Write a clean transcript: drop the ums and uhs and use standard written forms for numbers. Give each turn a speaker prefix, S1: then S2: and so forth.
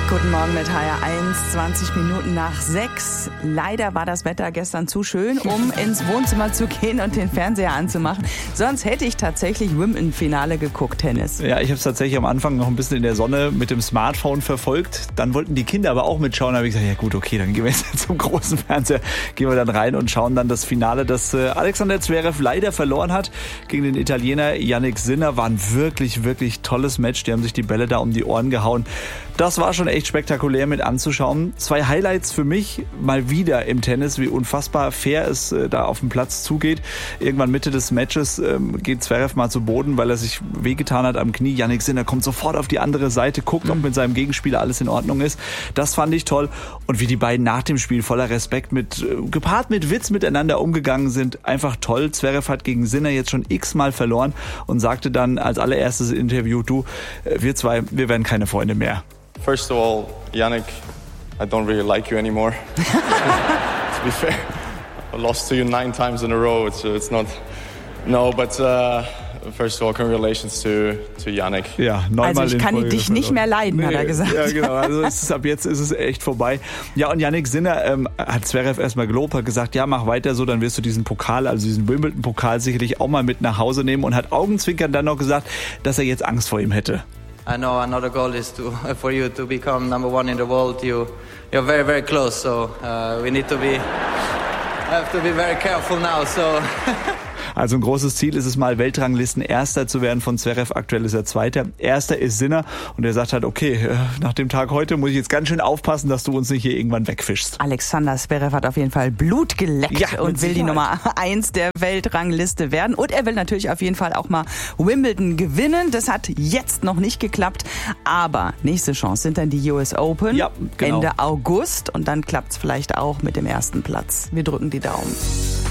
S1: Guten Morgen mit HR1, 20 Minuten nach 6. Leider war das Wetter gestern zu schön, um ins Wohnzimmer zu gehen und den Fernseher anzumachen. Sonst hätte ich tatsächlich Wimbledon-Finale geguckt, Tennis.
S2: Ja, ich habe es tatsächlich am Anfang noch ein bisschen in der Sonne mit dem Smartphone verfolgt. Dann wollten die Kinder aber auch mitschauen. Da habe ich gesagt, ja gut, okay, dann gehen wir jetzt zum großen Fernseher. Gehen wir dann rein und schauen dann das Finale, das Alexander Zverev leider verloren hat gegen den Italiener Jannik Sinner. War ein wirklich, wirklich tolles Match. Die haben sich die Bälle da um die Ohren gehauen. Das war schon echt spektakulär mit anzuschauen. 2 Highlights für mich mal wieder im Tennis, wie unfassbar fair es da auf dem Platz zugeht. Irgendwann Mitte des Matches geht Zverev mal zu Boden, weil er sich wehgetan hat am Knie. Jannik Sinner kommt sofort auf die andere Seite, guckt, ob mit seinem Gegenspieler alles in Ordnung ist. Das fand ich toll. Und wie die beiden nach dem Spiel voller Respekt gepaart mit Witz miteinander umgegangen sind, einfach toll. Zverev hat gegen Sinner jetzt schon x-mal verloren und sagte dann als allererstes Interview, wir zwei, wir werden keine Freunde mehr.
S3: First of all, Jannik, I don't really like you anymore. To be fair, I lost to you 9 times in a row, so it's not. No, but first of all, congratulations to Jannik.
S2: Ja, 9
S1: Also
S2: Mal
S1: ich
S2: in
S1: kann
S2: Folge
S1: dich nicht mehr leiden, hat er
S2: Nee,
S1: gesagt.
S2: Ja, genau. Also ab jetzt ist es echt vorbei. Ja, und Jannik Sinner hat Zverev erstmal gelobt, hat gesagt, ja, mach weiter so, dann wirst du diesen Pokal, also diesen Wimbledon-Pokal sicherlich auch mal mit nach Hause nehmen und hat augenzwinkern dann noch gesagt, dass er jetzt Angst vor ihm hätte.
S4: I know another goal is for you to become number 1 in the world. You're very, very close, so we need to have to be very careful now. So.
S2: Also ein großes Ziel ist es mal, Weltranglisten Erster zu werden von Zverev. Aktuell ist er Zweiter. Erster ist Sinner und er sagt halt, okay, nach dem Tag heute muss ich jetzt ganz schön aufpassen, dass du uns nicht hier irgendwann wegfischst.
S1: Alexander Zverev hat auf jeden Fall Blut geleckt
S2: Ja,
S1: und
S2: mit
S1: will die
S2: Sicherheit.
S1: Nummer 1 der Weltrangliste werden. Und er will natürlich auf jeden Fall auch mal Wimbledon gewinnen. Das hat jetzt noch nicht geklappt, aber nächste Chance sind dann die US Open
S2: Ja, genau.
S1: Ende August und dann klappt es vielleicht auch mit dem ersten Platz. Wir drücken die Daumen.